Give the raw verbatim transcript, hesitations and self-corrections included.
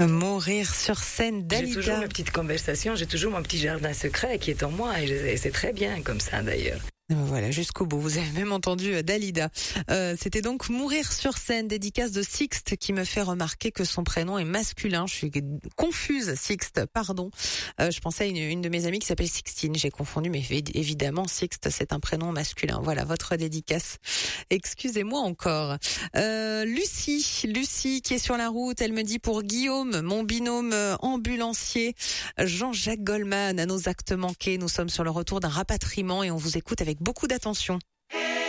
Mourir sur scène, Dalida. J'ai toujours ma petite conversation, j'ai toujours mon petit jardin secret qui est en moi et, je, et c'est très bien comme ça d'ailleurs. Voilà, jusqu'au bout. Vous avez même entendu Dalida. Euh, c'était donc Mourir sur scène, dédicace de Sixte qui me fait remarquer que son prénom est masculin. Je suis confuse, Sixte, pardon. Euh, je pensais à une, une de mes amies qui s'appelle Sixtine. J'ai confondu, mais évidemment, Sixte, c'est un prénom masculin. Voilà, votre dédicace. Excusez-moi encore. Euh, Lucie, Lucie qui est sur la route, elle me dit pour Guillaume, mon binôme ambulancier, Jean-Jacques Goldman, à nos actes manqués. Nous sommes sur le retour d'un rapatriement et on vous écoute avec beaucoup d'attention.